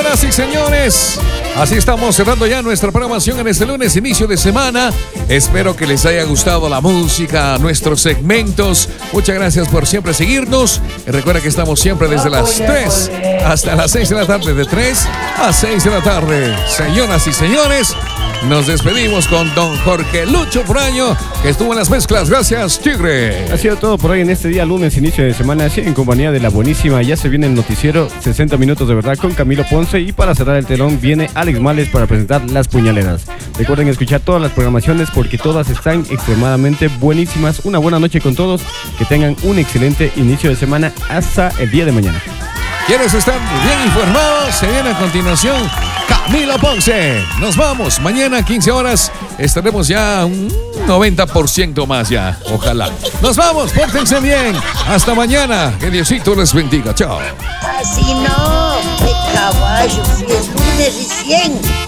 Señoras y señores, así estamos cerrando ya nuestra programación en este lunes, inicio de semana. Espero que les haya gustado la música, nuestros segmentos. Muchas gracias por siempre seguirnos. Y recuerda que estamos siempre desde las 3 hasta las 6 de la tarde, de 3 a 6 de la tarde. Señoras y señores, nos despedimos con don Jorge Lucho Furaño, que estuvo en las mezclas. Gracias, Tigre. Ha sido todo por hoy en este día lunes, inicio de semana, así en compañía de la buenísima. Ya se viene el noticiero 60 minutos de verdad con Camilo Ponce, y para cerrar el telón viene Alex Males para presentar Las Puñaleras. Recuerden escuchar todas las programaciones porque todas están extremadamente buenísimas. Una buena noche con todos, que tengan un excelente inicio de semana hasta el día de mañana. ¿Quieres estar bien informados? Se viene a continuación Camilo Ponce. Nos vamos. Mañana 15 horas estaremos ya un 90% más ya. Ojalá. Nos vamos. Pórtense bien. Hasta mañana. Que Diosito les bendiga. Chao. Así no, de caballo, si es lunes recién.